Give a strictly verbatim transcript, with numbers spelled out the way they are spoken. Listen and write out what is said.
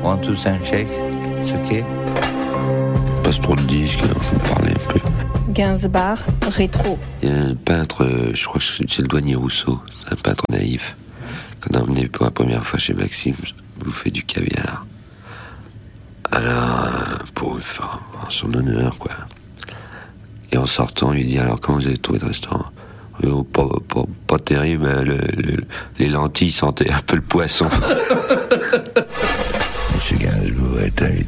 prend tous un chèque, ce qu'est. Passe trop de disques, alors je vous parlais un peu. Gainsbourg, rétro. Il y a un peintre, je crois que c'est le douanier Rousseau, c'est un peintre naïf, qu'on a emmené pour la première fois chez Maxime, bouffer du caviar. Alors, pour lui faire en son honneur, quoi. Et en sortant, on lui dit, alors comment vous avez trouvé le restaurant ? Oh, pas, pas, pas terrible, le, le, les lentilles sentaient un peu le poisson. Monsieur Gainsbourg est invité